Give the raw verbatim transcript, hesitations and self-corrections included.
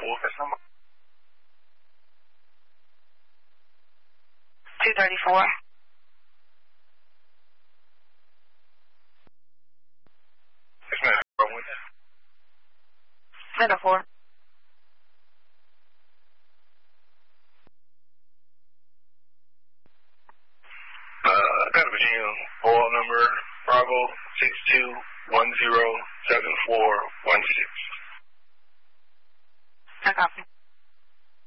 office number? two thirty-four. Yes, ma'am. Middle four. Uh, got a Virginia oil number, Bravo six two one zero seven four one six. I copy.